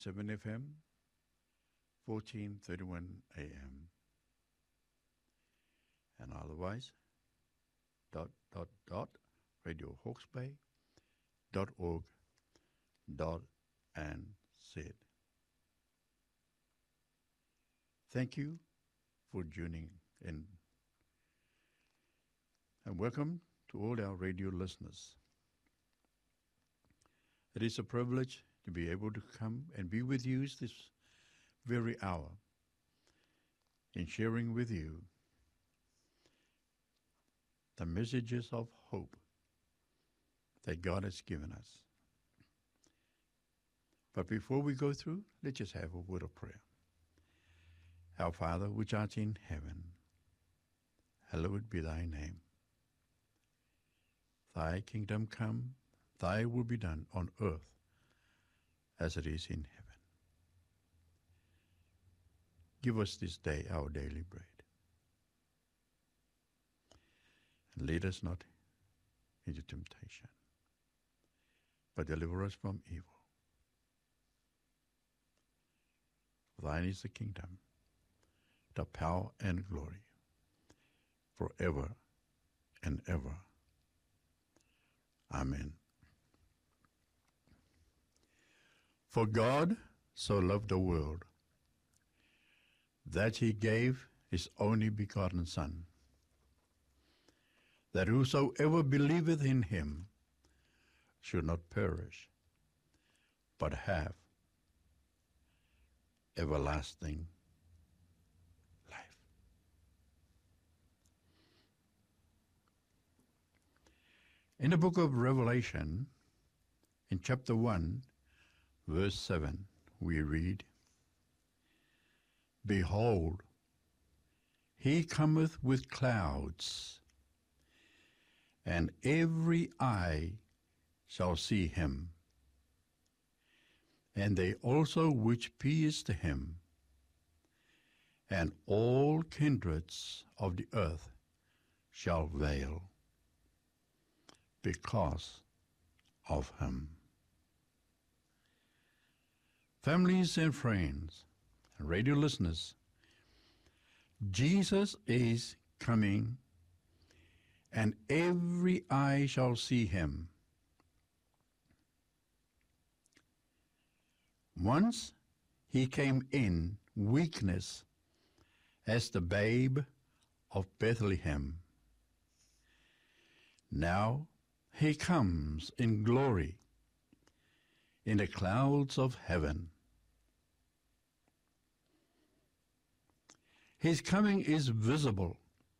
7 FM, 1431 AM. And otherwise, radiohawksbay.org.nz. Thank you for tuning in. And welcome to all our radio listeners. It is a privilege to be able to come and be with you this very hour in sharing with you the messages of hope that God has given us. But before we go through, let's just have a word of prayer. Our Father, which art in heaven, hallowed be thy name. Thy kingdom come, thy will be done on earth as it is in heaven. Give us this day our daily bread. And lead us not into temptation, but deliver us from evil. For thine is the kingdom, the power and glory, forever and ever. Amen. For God so loved the world that he gave his only begotten Son, that whosoever believeth in him should not perish, but have everlasting life. In the book of Revelation, in chapter 1, verse 7, we read, Behold, he cometh with clouds, and every eye shall see him, and they also which pierced him, and all kindreds of the earth shall wail because of him. Families and friends, and radio listeners, Jesus is coming, and every eye shall see him. Once he came in weakness as the babe of Bethlehem. Now he comes in glory in the clouds of heaven. His coming is visible.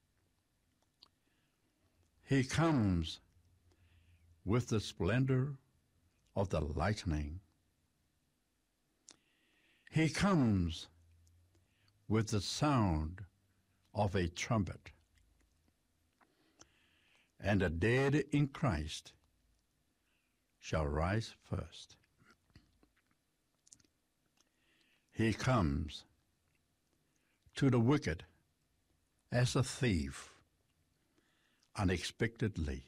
He comes with the splendor of the lightning. He comes with the sound of a trumpet. And the dead in Christ shall rise first. He comes to the wicked as a thief, unexpectedly.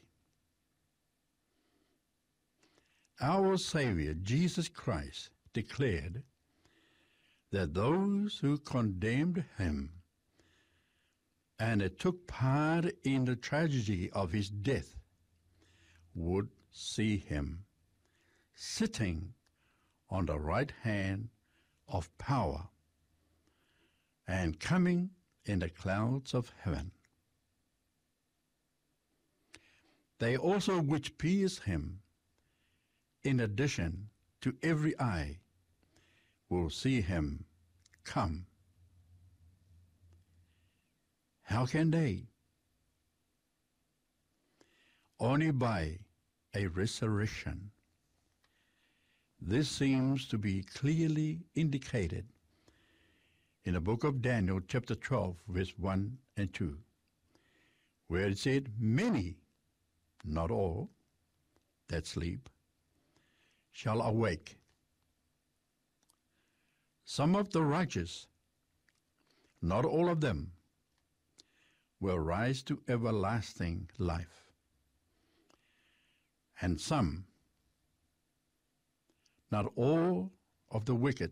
Our Savior, Jesus Christ, declared that those who condemned him and took part in the tragedy of his death would see him sitting on the right hand of power and coming in the clouds of heaven. They also which pierced him, in addition to every eye, will see him come. How can they? Only by a resurrection. This seems to be clearly indicated in the book of Daniel, chapter 12, verse 1 and 2, where it said, Many, not all, that sleep, shall awake. Some of the righteous, not all of them, will rise to everlasting life. And some, not all of the wicked